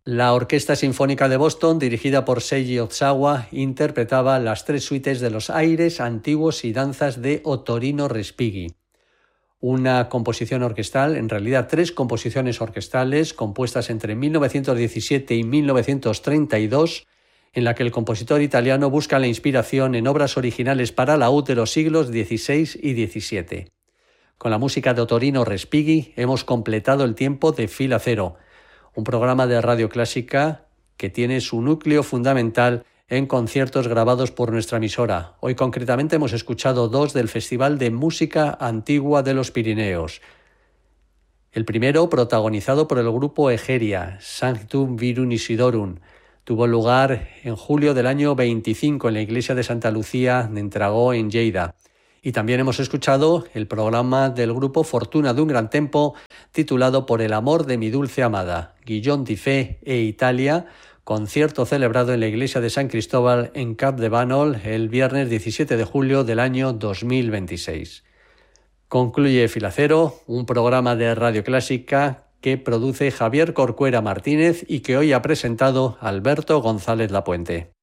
La Orquesta Sinfónica de Boston, dirigida por Seiji Ozawa, interpretaba las 3 suites de los aires antiguos y danzas de Ottorino Respighi. Una composición orquestal, en realidad 3 composiciones orquestales compuestas entre 1917 y 1932, en la que el compositor italiano busca la inspiración en obras originales para laúd de los siglos XVI y XVII. Con la música de Ottorino Respighi hemos completado el tiempo de Fila Cero, un programa de radio clásica que tiene su núcleo fundamental en conciertos grabados por nuestra emisora. Hoy concretamente hemos escuchado 2 del Festival de Música Antigua de los Pirineos. El primero, protagonizado por el grupo Egeria, Sanctum Virum Isidorum, tuvo lugar en julio del año 25 en la iglesia de Santa Lucía de Entragó, en Lleida. Y también hemos escuchado el programa del grupo Fortuna d'un Gran Tempo, titulado Por el amor de mi dulce amada, Guillón di Fe e Italia, concierto celebrado en la iglesia de San Cristóbal en Capdevànol el viernes 17 de julio del año 2026. Concluye Fila Cero, un programa de radio clásica que produce Javier Corcuera Martínez y que hoy ha presentado Alberto González Lapuente.